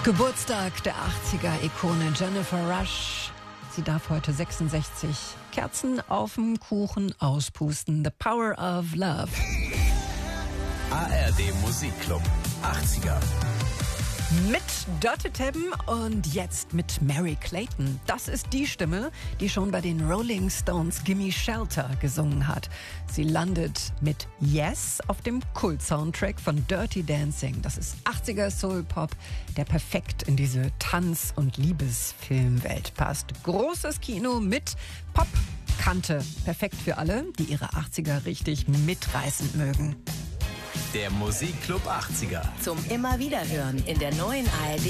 Geburtstag der 80er-Ikone Jennifer Rush. Sie darf heute 66 Kerzen auf dem Kuchen auspusten. The Power of Love. ARD Musikclub 80er. Mit Dörte Teben und jetzt mit Mary Clayton. Das ist die Stimme, die schon bei den Rolling Stones Gimme Shelter gesungen hat. Sie landet mit Yes auf dem Kult-Soundtrack von Dirty Dancing. Das ist 80er Soul-Pop, der perfekt in diese Tanz- und Liebesfilmwelt passt. Großes Kino mit Pop-Kante. Perfekt für alle, die ihre 80er richtig mitreißen mögen. Der Musikclub 80er. Zum immer wieder hören in der neuen ARD